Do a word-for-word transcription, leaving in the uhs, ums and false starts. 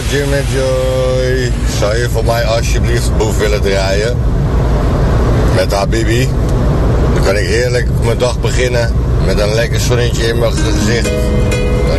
Jim en Joy. Zou je voor mij alsjeblieft Boef willen draaien? Met Habibi. Dan kan ik heerlijk mijn dag beginnen met een lekker zonnetje in mijn gezicht.